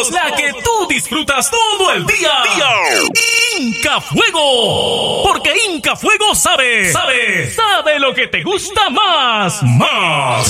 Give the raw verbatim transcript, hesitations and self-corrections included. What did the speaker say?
Fuegos, la que tú disfrutas todo el día. Inca Fuego, porque Inca Fuego sabe, sabe, sabe lo que te gusta más, más.